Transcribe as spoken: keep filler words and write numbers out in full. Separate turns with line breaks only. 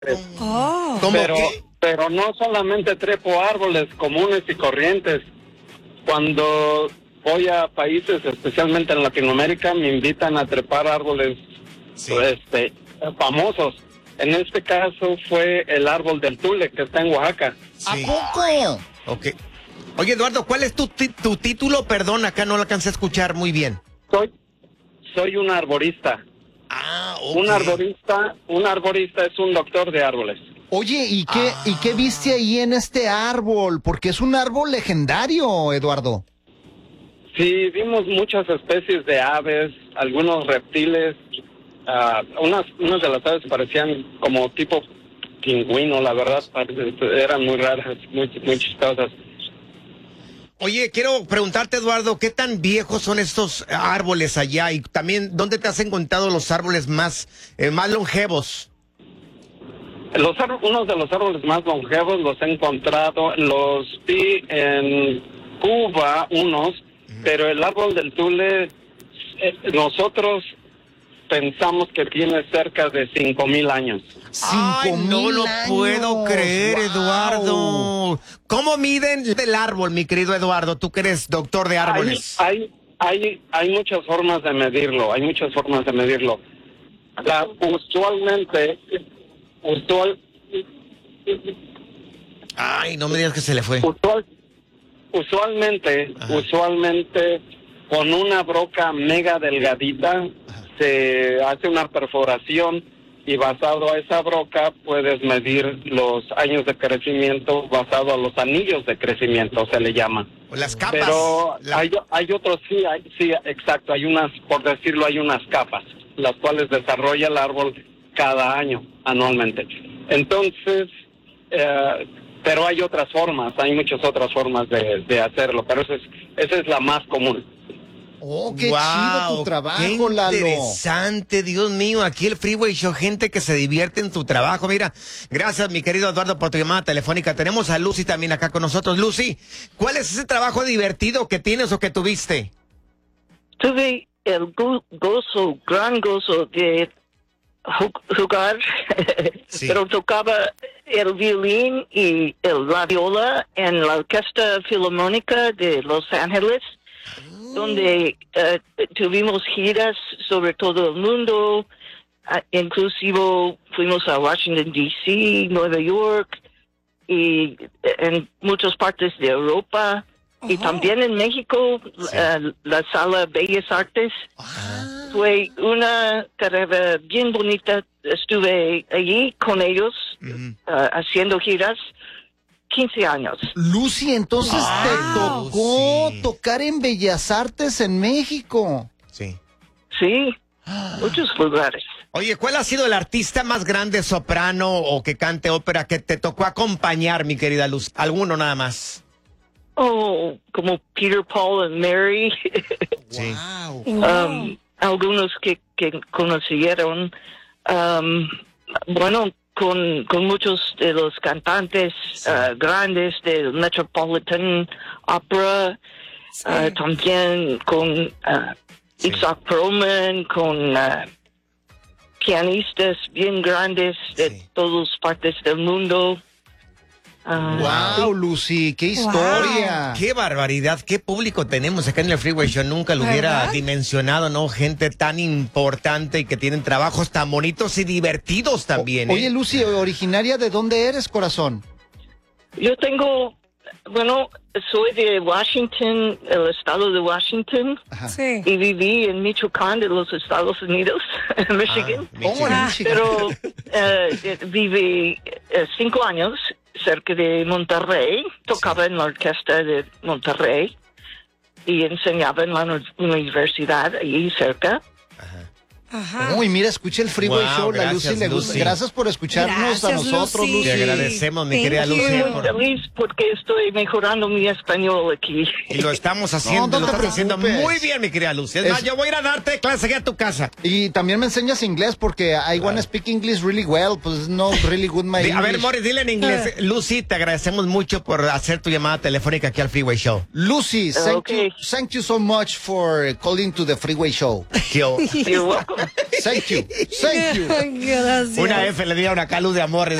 Oh.
¿Cómo
Pero,
qué?
pero no solamente trepo árboles comunes y corrientes. Cuando voy a países, especialmente en Latinoamérica, me invitan a trepar árboles
Sí.
este, famosos. En este caso fue el árbol del Tule, que está en Oaxaca.
¿A
Sí.
poco?
Ok. Oye, Eduardo, ¿cuál es tu, ti- tu título? Perdón, acá no lo alcancé a escuchar muy bien.
Soy, soy un arborista.
Ah, ok.
Un arborista, un arborista es un doctor de árboles.
Oye, ¿y qué,
Ah.
¿y qué viste ahí en este árbol? Porque es un árbol legendario, Eduardo.
Sí, vimos muchas especies de aves, algunos reptiles. ah, unas, unas de las aves parecían como tipo pingüino, la verdad, pare- eran muy raras, muy, muy chistosas.
Oye, quiero preguntarte, Eduardo, ¿qué tan viejos son estos árboles allá? Y también, ¿dónde te has encontrado los árboles más, eh, más longevos?
Los ár- unos de los árboles más longevos los he encontrado, los vi en Cuba, unos, pero el árbol del Tule, eh, nosotros pensamos que tiene cerca de cinco mil años.
Ay,
Cinco
no
mil
lo
años.
puedo creer,
Wow.
Eduardo. ¿Cómo miden el árbol, mi querido Eduardo? Tú que eres doctor de árboles.
Hay, hay, hay, hay muchas formas de medirlo, hay muchas formas de medirlo. La, usualmente, usual,
Ay, no me digas que se le fue.
usual, usualmente,
Ajá.
usualmente, con una broca mega delgadita, se hace una perforación y basado a esa broca puedes medir los años de crecimiento basado a los anillos de crecimiento, se le llama.
Las capas.
Pero
La-
hay, hay otros, sí, hay, sí, exacto, hay unas, por decirlo, hay unas capas, las cuales desarrolla el árbol cada año, anualmente. Entonces, eh, pero hay otras formas, hay muchas otras formas de, de hacerlo, pero esa es, esa es la más común.
Oh, qué
Guau,
chido tu
qué
trabajo, Lalo.
interesante, Dios mío, aquí el Freeway Show, gente que se divierte en tu trabajo. Mira, gracias mi querido Eduardo por tu llamada telefónica. Tenemos a Lucy también acá con nosotros. Lucy, ¿cuál es ese trabajo divertido que tienes o que tuviste?
Tuve el go- gozo, gran gozo de ju- jugar,
Sí.
pero tocaba el violín y el, la viola en la Orquesta Filarmónica de Los Ángeles, donde eh, tuvimos giras sobre todo el mundo, ah, inclusive fuimos a Washington, D C, Nueva York y en muchas partes de Europa. Y
Ajá.
también en México, eh, la Sala Bellas Artes. Fue una carrera bien bonita. Estuve allí con ellos,
Ujú.
eh, haciendo giras, quince años.
Lucy, entonces
Wow.
te tocó
Sí.
tocar en Bellas Artes en México.
Sí.
Sí, muchos lugares.
Oye, ¿cuál ha sido el artista más grande soprano o que cante ópera que te tocó acompañar, mi querida Luz? ¿Alguno nada más?
Oh, como Peter, Paul and Mary.
Sí.
Wow.
um, algunos que, que conocieron. Um, bueno, con, con muchos de los cantantes uh, grandes del Metropolitan Opera, uh, también con uh,
Sí.
Isaac Perlman, con uh, pianistas bien grandes de
Sí.
todas partes del mundo. Uh,
Wow, Lucy, qué historia.
Qué barbaridad, qué público tenemos acá en el Freeway Show. Nunca lo hubiera
¿Verdad?
dimensionado, ¿no? Gente tan importante y que tienen trabajos tan bonitos y divertidos también. ¿eh?
Oye, Lucy, ¿originaria de dónde eres, corazón?
Yo tengo, bueno, soy de Washington, el estado de Washington,
Sí.
y viví en Michoacán de los Estados Unidos, en Michigan.
Ah,
¿Cómo en
Ah.
Michigan?
Pero eh, viví eh, cinco años cerca de Monterrey, tocaba en la orquesta de Monterrey y enseñaba en la uni- universidad allí cerca.
Ajá.
Uy, mira, escucha el Freeway
Wow,
Show, la
gracias,
Lucy le gusta.
Lucy.
Gracias por escucharnos a
Gracias,
nosotros,
Lucy.
Lucy.
Te agradecemos, mi
Thank
querida
you.
Lucy.
Estoy muy
por-
feliz porque estoy mejorando mi español aquí.
Y lo estamos haciendo,
No, no
lo
te
estás haciendo
preocupes.
muy bien, mi querida Lucy. Es,
Es-
más, yo voy a ir a darte clase aquí a tu casa.
Y también me enseñas inglés porque I wanna speak English really well, pues no really good my
Di- A ver,
English.
Morris, dile en inglés. Lucy, te agradecemos mucho por hacer tu llamada telefónica aquí al Freeway Show.
Lucy, thank
Okay.
you, thank you so much for calling to the Freeway Show.
Yo-
You're welcome.
Thank you. Thank you.
Gracias.
Una F le dieron acá, luz de amor.